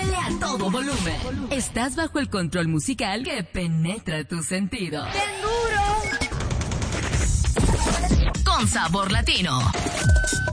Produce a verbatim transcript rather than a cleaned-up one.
Súbele a todo volumen. Estás bajo el control musical que penetra tus sentidos. ¡Bien duro! Con sabor latino.